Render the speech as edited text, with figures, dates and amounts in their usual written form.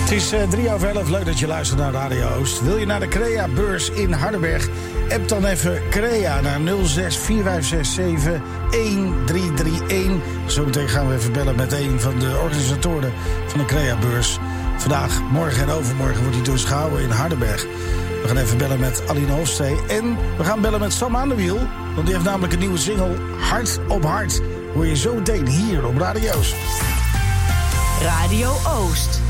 Het is 11:03. Leuk dat je luistert naar Radio Oost. Wil je naar de Crea-beurs in Hardenberg? App dan even Crea naar 06 4567 1331. Zometeen gaan we even bellen met een van de organisatoren van de Crea-beurs. Vandaag, morgen en overmorgen wordt die dus gehouden in Hardenberg. We gaan even bellen met Aline Hofstee. En we gaan bellen met Sam aan de Wiel. Want die heeft namelijk een nieuwe single, Hart op Hart. Hoor je zo meteen hier op Radio Oost. Radio Oost.